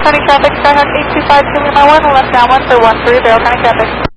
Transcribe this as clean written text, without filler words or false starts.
County traffic, Skyhawk 8252 Lima 1, left downwind for 130 County traffic.